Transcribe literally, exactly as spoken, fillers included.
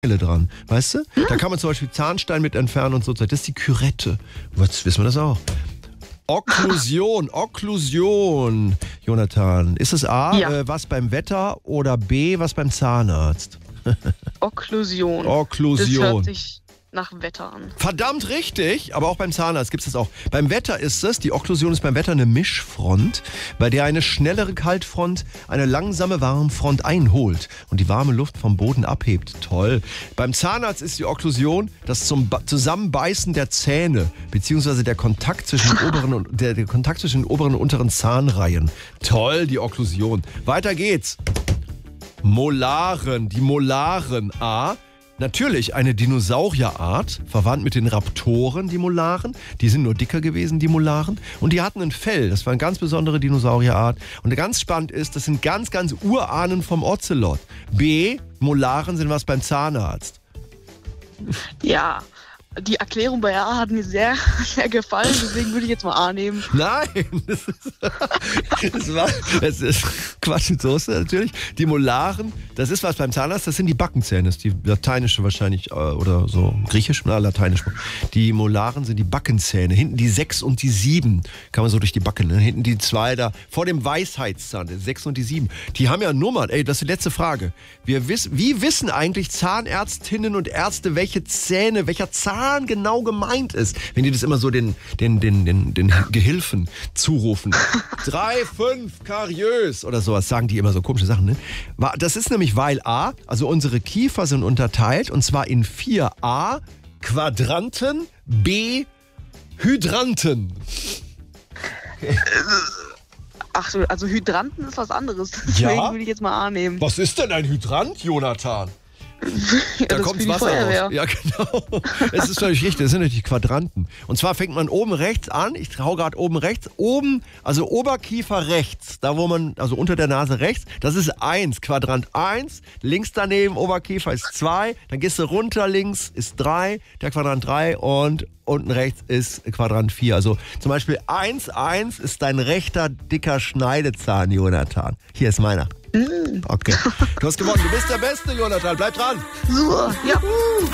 dran, weißt du? Da kann man zum Beispiel Zahnstein mit entfernen und so. Das ist die Kürette. Jetzt wissen wir das auch. Okklusion, Okklusion, Jonathan. Ist es A, Ja. äh, was beim Wetter oder B, was beim Zahnarzt? Okklusion. Okklusion. Das hört sich nach Wetter an. Verdammt richtig, aber auch beim Zahnarzt gibt es das auch. Beim Wetter ist es, die Okklusion ist beim Wetter eine Mischfront, bei der eine schnellere Kaltfront eine langsame Warmfront einholt und die warme Luft vom Boden abhebt. Toll. Beim Zahnarzt ist die Okklusion das zum ba- Zusammenbeißen der Zähne, beziehungsweise der Kontakt zwischen den oberen und, der, der Kontakt zwischen den oberen und unteren Zahnreihen. Toll, die Okklusion. Weiter geht's. Molaren, die Molaren. A. Natürlich eine Dinosaurierart, verwandt mit den Raptoren, die Molaren. Die sind nur dicker gewesen, die Molaren. Und die hatten ein Fell, das war eine ganz besondere Dinosaurierart. Und ganz spannend ist, das sind ganz, ganz Urahnen vom Ocelot. B, Molaren sind was beim Zahnarzt. Ja, die Erklärung bei A hat mir sehr, sehr gefallen, deswegen würde ich jetzt mal A nehmen. Nein, das ist, das war, das ist Quatsch mit Soße natürlich. Die Molaren, das ist was beim Zahnarzt, das sind die Backenzähne, das ist die lateinische wahrscheinlich, äh, oder so griechisch, na, lateinisch. Die Molaren sind die Backenzähne, hinten die sechs und die sieben, kann man so durch die Backen, ne? Hinten die zwei da, vor dem Weisheitszahn, die sechs und die sieben. Die haben ja Nummern, ey, das ist die letzte Frage. Wir wiss, wie wissen eigentlich Zahnärztinnen und Ärzte, welche Zähne, welcher Zahn genau gemeint ist, wenn die das immer so den, den, den, den, den Gehilfen zurufen. Drei, fünf, kariös oder sowas, sagen die immer so komische Sachen. Ne? Das ist nämlich, weil A, also unsere Kiefer sind unterteilt und zwar in vier A, Quadranten, B, Hydranten. Ach so, also Hydranten ist was anderes, deswegen Ja? würde ich jetzt mal A nehmen. Was ist denn ein Hydrant, Jonathan? Ja, Da das kommt ist für die Wasser Feuerwehr. raus. Ja, genau. Es ist völlig richtig. Das sind natürlich die Quadranten. Und zwar fängt man oben rechts an. Ich hau gerade oben rechts. Oben, also Oberkiefer rechts. Da, wo man, also unter der Nase rechts. Das ist eins. Quadrant eins. Links daneben, Oberkiefer ist zwei. Dann gehst du runter links, ist drei. Der Quadrant drei. Und unten rechts ist Quadrant vier. Also zum Beispiel eins, eins ist dein rechter, dicker Schneidezahn, Jonathan. Hier ist meiner. Okay. Du hast gewonnen. Du bist der Beste, Jonathan. Bleib dran. So, ja.